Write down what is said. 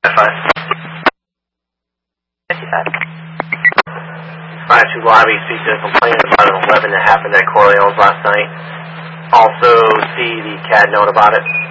5-2 lobby, speak to a complaint about an 11 that happened at Corleone's last night. Also see the CAD note about it.